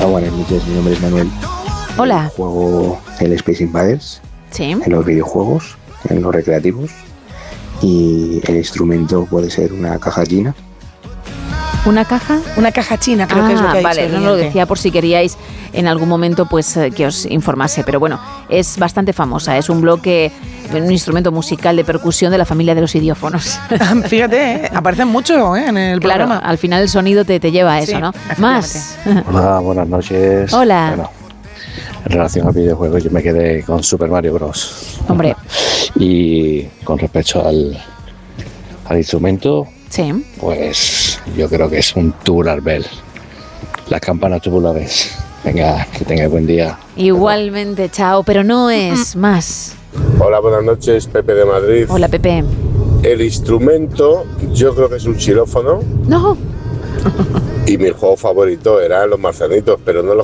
Buenas noches, mi nombre es Manuel. Hola. Juego el Space Invaders Sí. en los videojuegos, en los recreativos, y el instrumento puede ser una caja china. ¿Una caja? Una caja china, creo que es lo que ha dicho vale, el no lo oyente. decía por si queríais en algún momento pues que os informase, pero bueno, es bastante famosa, es un instrumento musical de percusión de la familia de los idiófonos. Fíjate, aparecen mucho en el Claro, programa. al final el sonido te lleva a eso, Sí, ¿no? efectivamente. Más. Hola, buenas noches. Hola. Bueno, en relación al videojuego yo me quedé con Super Mario Bros. Hombre. Y con respecto al instrumento, Sí. pues yo creo que es un tubular bell. Las campanas tubulares. Venga, que tengáis buen día. Igualmente, chao, pero no es más. Hola, buenas noches, Pepe de Madrid. Hola, Pepe. El instrumento, yo creo que es un xilófono. No. Y mi juego favorito eran los marcianitos, pero no los